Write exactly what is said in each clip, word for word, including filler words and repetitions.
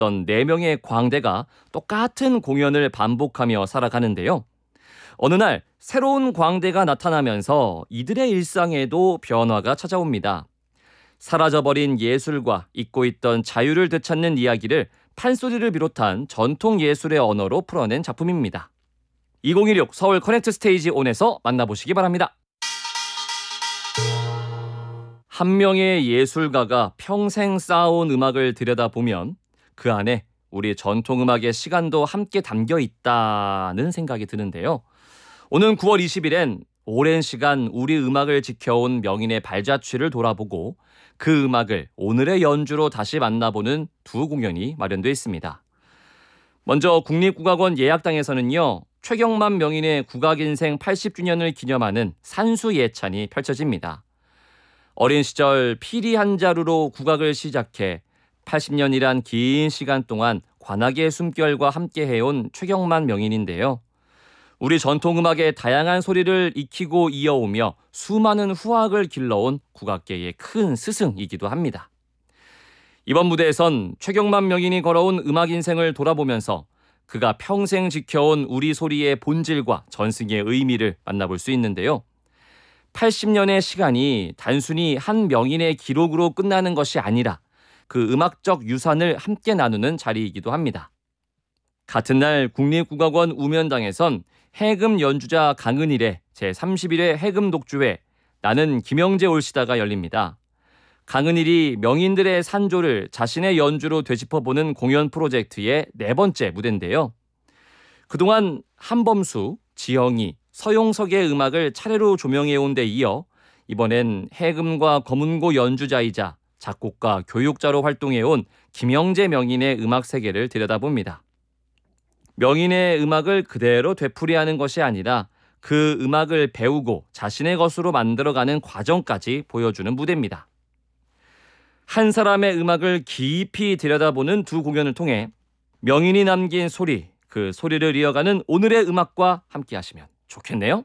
어떤 네 명의 광대가 똑같은 공연을 반복하며 살아가는데요. 어느 날 새로운 광대가 나타나면서 이들의 일상에도 변화가 찾아옵니다. 사라져버린 예술과 잊고 있던 자유를 되찾는 이야기를 판소리를 비롯한 전통 예술의 언어로 풀어낸 작품입니다. 이천십육 서울 커넥트 스테이지 온에서 만나보시기 바랍니다. 한 명의 예술가가 평생 쌓아온 음악을 들여다보면 그 안에 우리 전통음악의 시간도 함께 담겨 있다는 생각이 드는데요. 오는 구월 이십일엔 오랜 시간 우리 음악을 지켜온 명인의 발자취를 돌아보고 그 음악을 오늘의 연주로 다시 만나보는 두 공연이 마련되어 있습니다. 먼저 국립국악원 예약당에서는요. 최경만 명인의 국악인생 팔십 주년을 기념하는 산수예찬이 펼쳐집니다. 어린 시절 피리 한 자루로 국악을 시작해 팔십 년이란 긴 시간 동안 관악의 숨결과 함께 해온 최경만 명인인데요. 우리 전통음악의 다양한 소리를 익히고 이어오며 수많은 후학을 길러온 국악계의 큰 스승이기도 합니다. 이번 무대에선 최경만 명인이 걸어온 음악 인생을 돌아보면서 그가 평생 지켜온 우리 소리의 본질과 전승의 의미를 만나볼 수 있는데요. 팔십 년의 시간이 단순히 한 명인의 기록으로 끝나는 것이 아니라 그 음악적 유산을 함께 나누는 자리이기도 합니다. 같은 날 국립국악원 우면당에선 해금 연주자 강은일의 제삼십일 회 해금 독주회 나는 김영재 올시다가 열립니다. 강은일이 명인들의 산조를 자신의 연주로 되짚어보는 공연 프로젝트의 네 번째 무대인데요. 그동안 한범수, 지영이, 서용석의 음악을 차례로 조명해온 데 이어 이번엔 해금과 검은고 연주자이자 작곡가, 교육자로 활동해온 김영재 명인의 음악 세계를 들여다봅니다. 명인의 음악을 그대로 되풀이하는 것이 아니라 그 음악을 배우고 자신의 것으로 만들어가는 과정까지 보여주는 무대입니다. 한 사람의 음악을 깊이 들여다보는 두 공연을 통해 명인이 남긴 소리, 그 소리를 이어가는 오늘의 음악과 함께 하시면 좋겠네요.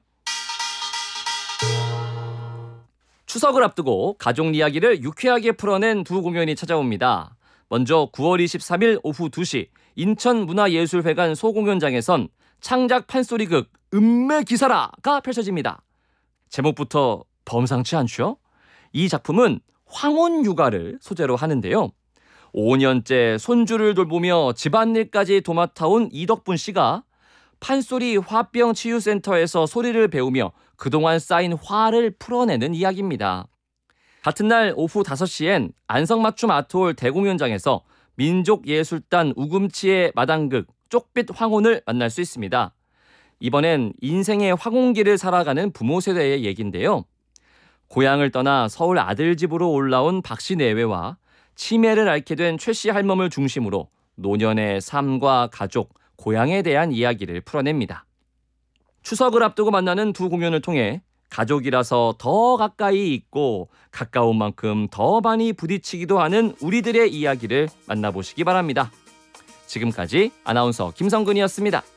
추석을 앞두고 가족 이야기를 유쾌하게 풀어낸 두 공연이 찾아옵니다. 먼저 구월 이십삼일 오후 두 시 인천문화예술회관 소공연장에선 창작 판소리극 음매기사라가 펼쳐집니다. 제목부터 범상치 않죠? 이 작품은 황혼 육아를 소재로 하는데요. 오 년째 손주를 돌보며 집안일까지 도맡아온 이덕분 씨가 판소리 화병 치유센터에서 소리를 배우며 그동안 쌓인 화를 풀어내는 이야기입니다. 같은 날 오후 다섯 시엔 안성맞춤 아트홀 대공연장에서 민족예술단 우금치의 마당극 쪽빛 황혼을 만날 수 있습니다. 이번엔 인생의 황혼기를 살아가는 부모 세대의 얘기인데요. 고향을 떠나 서울 아들집으로 올라온 박씨 내외와 치매를 앓게 된 최씨 할멈을 중심으로 노년의 삶과 가족, 고향에 대한 이야기를 풀어냅니다. 추석을 앞두고 만나는 두 공연을 통해 가족이라서 더 가까이 있고 가까운 만큼 더 많이 부딪히기도 하는 우리들의 이야기를 만나보시기 바랍니다. 지금까지 아나운서 김성근이었습니다.